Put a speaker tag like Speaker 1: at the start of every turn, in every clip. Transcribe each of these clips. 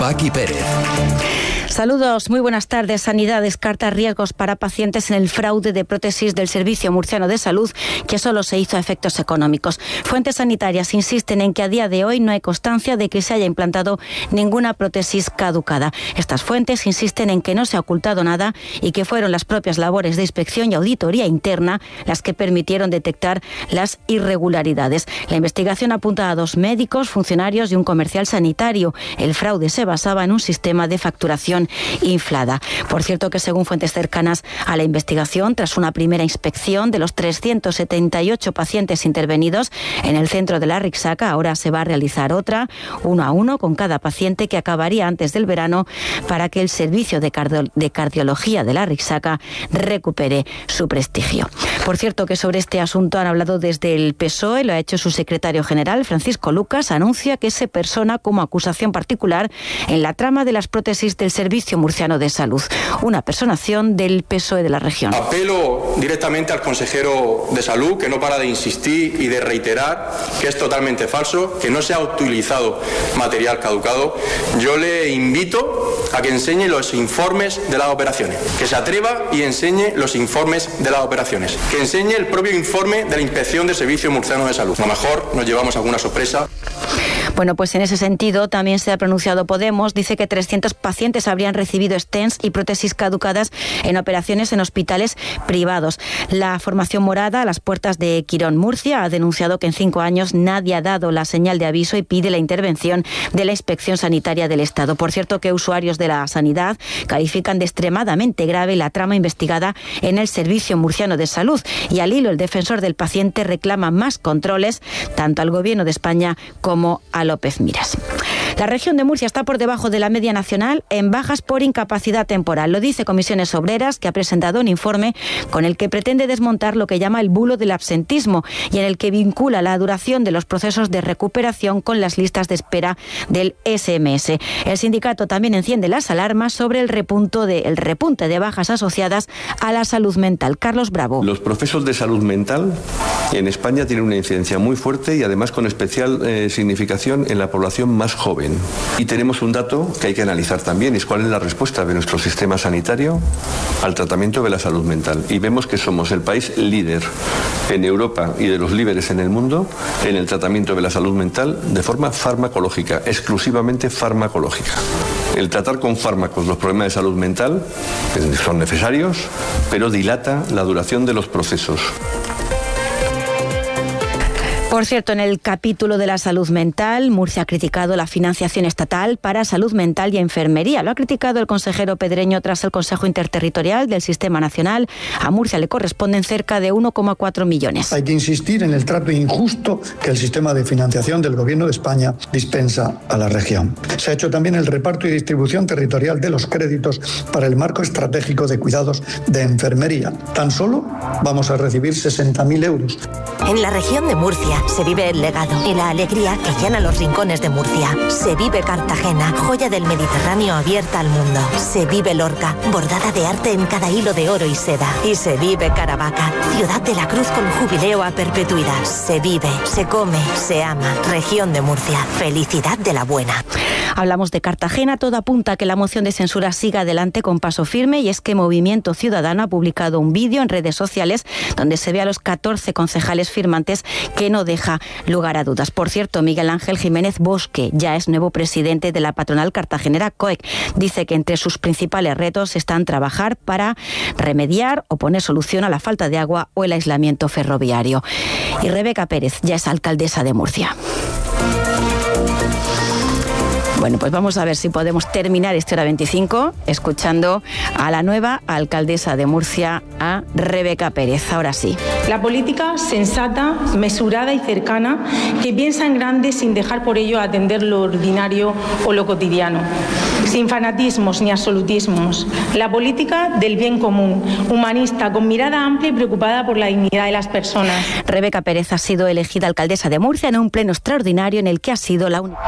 Speaker 1: Paqui Pérez.
Speaker 2: Saludos, muy buenas tardes. Sanidad descarta riesgos para pacientes en el fraude de prótesis del Servicio Murciano de Salud, que solo se hizo a efectos económicos. Fuentes sanitarias insisten en que a día de hoy no hay constancia de que se haya implantado ninguna prótesis caducada. Estas fuentes insisten en que no se ha ocultado nada y que fueron las propias labores de inspección y auditoría interna las que permitieron detectar las irregularidades. La investigación apunta a 2 médicos, funcionarios y un comercial sanitario. El fraude se basaba en un sistema de facturación inflada. Por cierto que según fuentes cercanas a la investigación, tras una primera inspección de los 378 pacientes intervenidos en el centro de la Rixaca, ahora se va a realizar otra, 1 a 1, con cada paciente, que acabaría antes del verano, para que el servicio de cardiología de la Rixaca recupere su prestigio. Por cierto que sobre este asunto han hablado desde el PSOE, lo ha hecho su secretario general, Francisco Lucas, anuncia que se persona como acusación particular en la trama de las prótesis del Servicio Murciano de Salud, una personación del PSOE de la región.
Speaker 3: Apelo directamente al consejero de Salud, que no para de insistir y de reiterar que es totalmente falso, que no se ha utilizado material caducado. Yo le invito a que enseñe los informes de las operaciones, que se atreva y enseñe los informes de las operaciones, que enseñe el propio informe de la Inspección del Servicio Murciano de Salud. A lo mejor nos llevamos alguna sorpresa.
Speaker 2: Bueno, pues en ese sentido también se ha pronunciado Podemos. Dice que 300 pacientes habrían recibido stents y prótesis caducadas en operaciones en hospitales privados. La formación morada, a las puertas de Quirón, Murcia, ha denunciado que en 5 años nadie ha dado la señal de aviso y pide la intervención de la Inspección Sanitaria del Estado. Por cierto que usuarios de la sanidad califican de extremadamente grave la trama investigada en el Servicio Murciano de Salud. Y al hilo, el defensor del paciente reclama más controles tanto al Gobierno de España como a López Miras. La región de Murcia está por debajo de la media nacional en bajas por incapacidad temporal. Lo dice Comisiones Obreras, que ha presentado un informe con el que pretende desmontar lo que llama el bulo del absentismo y en el que vincula la duración de los procesos de recuperación con las listas de espera del SMS. El sindicato también enciende las alarmas sobre el repunte de bajas asociadas a la salud mental. Carlos Bravo.
Speaker 4: Los procesos de salud mental en España tienen una incidencia muy fuerte y además con especial significación en la población más joven. Y tenemos un dato que hay que analizar también, es cuál es la respuesta de nuestro sistema sanitario al tratamiento de la salud mental. Y vemos que somos el país líder en Europa y de los líderes en el mundo en el tratamiento de la salud mental de forma farmacológica, exclusivamente farmacológica. El tratar con fármacos los problemas de salud mental son necesarios, pero dilata la duración de los procesos.
Speaker 2: Por cierto, en el capítulo de la salud mental, Murcia ha criticado la financiación estatal para salud mental y enfermería. Lo ha criticado el consejero Pedreño tras el Consejo Interterritorial del Sistema Nacional. A Murcia le corresponden cerca de 1,4 millones.
Speaker 5: Hay que insistir en el trato injusto que el sistema de financiación del Gobierno de España dispensa a la región. Se ha hecho también el reparto y distribución territorial de los créditos para el marco estratégico de cuidados de enfermería. Tan solo vamos a recibir 60.000 euros.
Speaker 6: En la región de Murcia se vive el legado y la alegría que llena los rincones de Murcia. Se vive Cartagena, joya del Mediterráneo abierta al mundo. Se vive Lorca, bordada de arte en cada hilo de oro y seda. Y se vive Caravaca, ciudad de la cruz con jubileo a perpetuidad. Se vive, se come, se ama. Región de Murcia, felicidad de la buena.
Speaker 2: Hablamos de Cartagena, todo apunta a que la moción de censura siga adelante con paso firme, y es que Movimiento Ciudadano ha publicado un vídeo en redes sociales donde se ve a los 14 concejales firmantes, que no deja lugar a dudas. Por cierto, Miguel Ángel Jiménez Bosque ya es nuevo presidente de la patronal cartagenera COEC. Dice que entre sus principales retos están trabajar para remediar o poner solución a la falta de agua o el aislamiento ferroviario. Y Rebeca Pérez ya es alcaldesa de Murcia. Bueno, pues vamos a ver si podemos terminar este Hora 25 escuchando a la nueva alcaldesa de Murcia, a Rebeca Pérez. Ahora sí.
Speaker 7: La política sensata, mesurada y cercana, que piensa en grande sin dejar por ello atender lo ordinario o lo cotidiano. Sin fanatismos ni absolutismos. La política del bien común, humanista, con mirada amplia y preocupada por la dignidad de las personas.
Speaker 2: Rebeca Pérez ha sido elegida alcaldesa de Murcia en un pleno extraordinario en el que ha sido la única.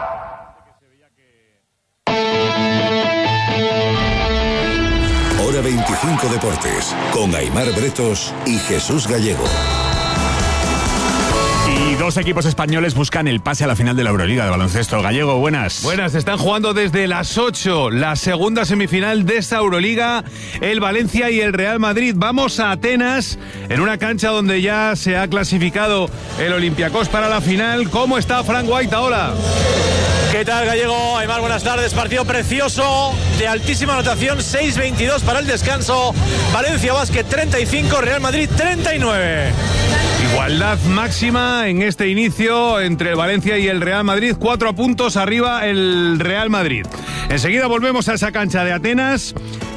Speaker 1: Hora 25 Deportes, con Aimar Bretos y Jesús Gallego.
Speaker 8: Y
Speaker 1: dos equipos españoles buscan el pase a la final de la Euroliga de baloncesto. Gallego, buenas.
Speaker 8: Buenas, están jugando desde las 8 la segunda semifinal de esta Euroliga, el Valencia y el Real Madrid. Vamos a Atenas, en una cancha donde ya se ha clasificado el Olympiacos para la final. ¿Cómo está Frank White ahora?
Speaker 9: ¿Qué tal, Gallego? Aymar, buenas tardes. Partido precioso, de altísima anotación, 6-22 para el descanso. Valencia Basket 35, Real Madrid 39.
Speaker 8: Igualdad máxima en este inicio entre el Valencia y el Real Madrid. 4 puntos arriba el Real Madrid. Enseguida volvemos a esa cancha de Atenas.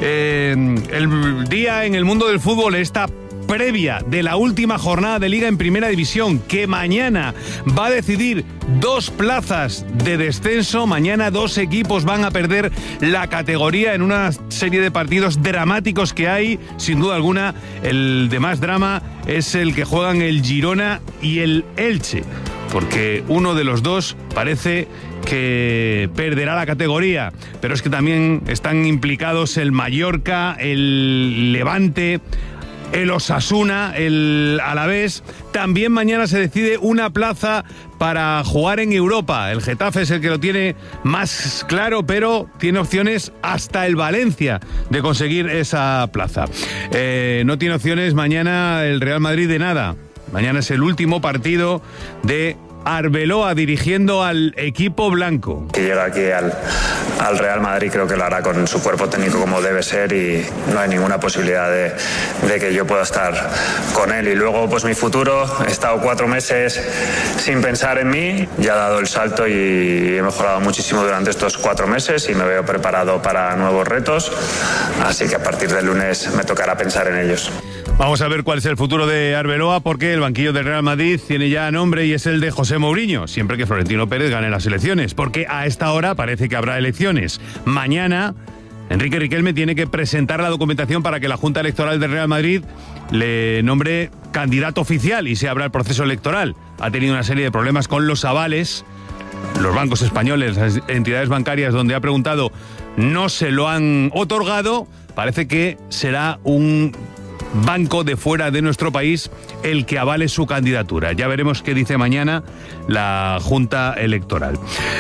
Speaker 8: El día en el mundo del fútbol está previa de la última jornada de Liga en Primera División, que mañana va a decidir 2 plazas de descenso. Mañana 2 equipos van a perder la categoría en una serie de partidos dramáticos que hay. Sin duda alguna, el de más drama es el que juegan el Girona y el Elche, porque uno de los dos parece que perderá la categoría, pero es que también están implicados el Mallorca, el Levante, el Osasuna, el Alavés. También mañana se decide una plaza para jugar en Europa. El Getafe es el que lo tiene más claro, pero tiene opciones hasta el Valencia de conseguir esa plaza. No tiene opciones mañana el Real Madrid de nada. Mañana es el último partido de Arbeloa dirigiendo al equipo blanco.
Speaker 10: Que llega aquí al Real Madrid, creo que lo hará con su cuerpo técnico como debe ser, y no hay ninguna posibilidad de que yo pueda estar con él. Y luego, pues mi futuro, he estado 4 meses sin pensar en mí, ya he dado el salto y he mejorado muchísimo durante estos 4 meses y me veo preparado para nuevos retos, así que a partir del lunes me tocará pensar en ellos.
Speaker 8: Vamos a ver cuál es el futuro de Arbeloa, porque el banquillo del Real Madrid tiene ya nombre y es el de José Mourinho, siempre que Florentino Pérez gane las elecciones, porque a esta hora parece que habrá elecciones. Mañana Enrique Riquelme tiene que presentar la documentación para que la Junta Electoral del Real Madrid le nombre candidato oficial y se abra el proceso electoral. Ha tenido una serie de problemas con los avales. Los bancos españoles, las entidades bancarias donde ha preguntado, no se lo han otorgado. Parece que será un banco de fuera de nuestro país el que avale su candidatura. Ya veremos qué dice mañana la Junta Electoral.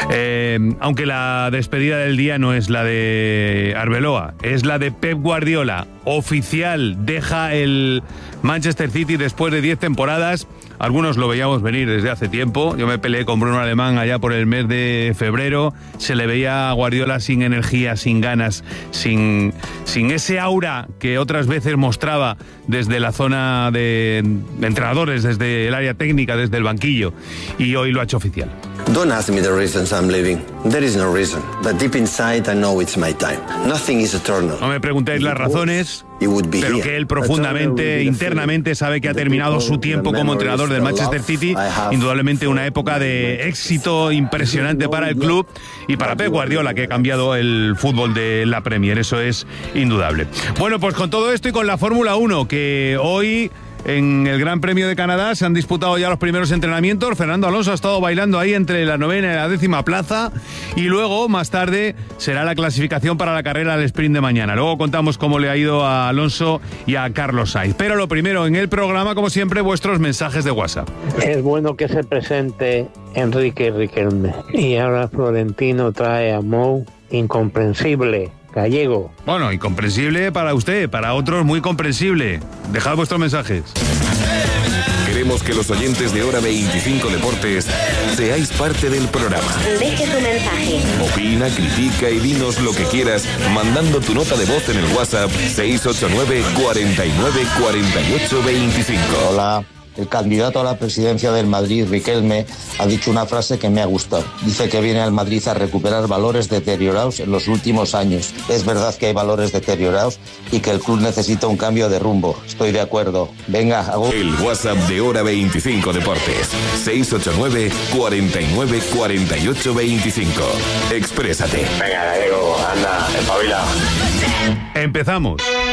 Speaker 8: Aunque la despedida del día no es la de Arbeloa, es la de Pep Guardiola. Oficial, deja el Manchester City después de 10 temporadas. Algunos lo veíamos venir desde hace tiempo. Yo me peleé con Bruno Alemán allá por el mes de febrero. Se le veía a Guardiola sin energía, sin ganas, sin ese aura que otras veces mostraba desde la zona de entrenadores, desde el área técnica, desde el banquillo. Y hoy lo ha hecho oficial.
Speaker 11: Don't ask me the reasons I'm leaving. There is no reason. But deep inside I know it's my time. Nothing is eternal.
Speaker 8: No me preguntéis las razones, pero que él profundamente, internamente sabe que ha terminado su tiempo como entrenador del Manchester City. Indudablemente una época de éxito impresionante para el club y para Pep Guardiola, que ha cambiado el fútbol de la Premier. Eso es indudable. Bueno, pues con todo esto y con la Fórmula 1, que hoy en el Gran Premio de Canadá se han disputado ya los primeros entrenamientos. Fernando Alonso ha estado bailando ahí entre la 9ª y la 10ª plaza, y luego más tarde será la clasificación para la carrera del sprint de mañana. Luego contamos cómo le ha ido a Alonso y a Carlos Sainz. Pero lo primero en el programa, como siempre, vuestros mensajes de WhatsApp.
Speaker 12: Es bueno que se presente Enrique Riquelme, y ahora Florentino trae a Mou. Incomprensible. Gallego.
Speaker 8: Bueno, incomprensible para usted, para otros muy comprensible. Dejad vuestros mensajes.
Speaker 13: Queremos que los oyentes de Hora 25 Deportes seáis parte del programa.
Speaker 6: Deje tu mensaje.
Speaker 13: Opina, critica y dinos lo que quieras mandando tu nota de voz en el WhatsApp 689 49 48 25.
Speaker 14: Hola. El candidato a la presidencia del Madrid, Riquelme, ha dicho una frase que me ha gustado. Dice que viene al Madrid a recuperar valores deteriorados en los últimos años. Es verdad que hay valores deteriorados y que el club necesita un cambio de rumbo. Estoy de acuerdo. Venga, agur.
Speaker 13: El WhatsApp de Hora 25 Deportes. 689 49 48 25. Exprésate.
Speaker 10: Venga, Gallego, anda, espabila.
Speaker 8: Empezamos.